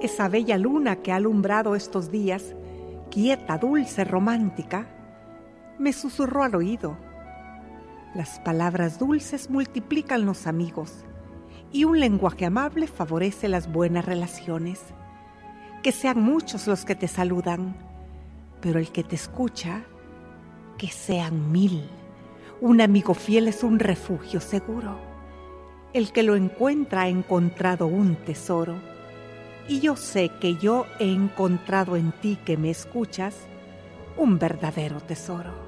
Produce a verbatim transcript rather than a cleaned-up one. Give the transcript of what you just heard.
esa bella luna que ha alumbrado estos días, quieta, dulce, romántica, me susurró al oído: las palabras dulces multiplican los amigos y un lenguaje amable favorece las buenas relaciones. Que sean muchos los que te saludan, pero el que te escucha, que sean mil. Un amigo fiel es un refugio seguro. El que lo encuentra ha encontrado un tesoro. Y yo sé que yo he encontrado en ti que me escuchas un verdadero tesoro.